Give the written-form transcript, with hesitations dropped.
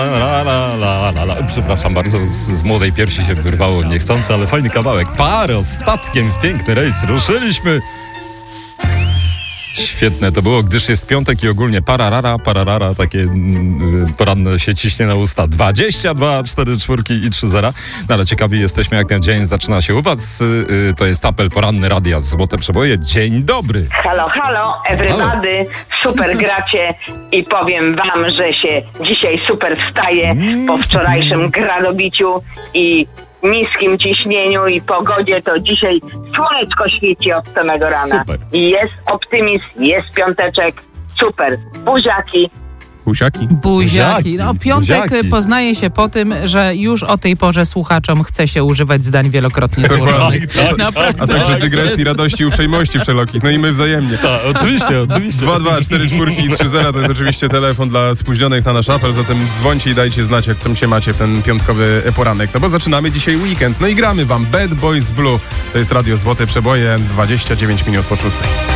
Przepraszam bardzo, z młodej piersi się wyrwało niechcący, ale fajny kawałek. Parostatkiem w piękny rejs ruszyliśmy. Świetne to było, gdyż jest piątek i ogólnie pararara, takie poranne się ciśnie na usta. 22, 4 czwórki i 3 zera. No ale ciekawi jesteśmy, jak ten dzień zaczyna się u was. To jest apel poranny Radia Złote Przeboje. Dzień dobry. Halo, everybody. Super gracie i powiem wam, że się dzisiaj super wstaje po wczorajszym gradobiciu i niskim ciśnieniu i pogodzie, to dzisiaj słoneczko świeci od samego rana. Super. I jest optymizm, jest piąteczek, super. Buziaki. Buziaki. No, piątek Buziaki. poznaje się po tym, że już o tej porze słuchaczom chce się używać zdań wielokrotnie złożonych. A także dygresji, radości, uprzejmości wszelokich. No i my wzajemnie. Oczywiście. 2, 4 czwórki i 3 zera to jest oczywiście telefon dla spóźnionych na nasz apel, zatem dzwońcie i dajcie znać, jak tam się macie w ten piątkowy poranek. No bo zaczynamy dzisiaj weekend. No i gramy wam Bad Boys Blue. To jest Radio Złote Przeboje, 29 minut po 6.